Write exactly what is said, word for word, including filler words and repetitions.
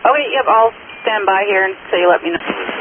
Okay, yep, I'll stand by here until you let me know.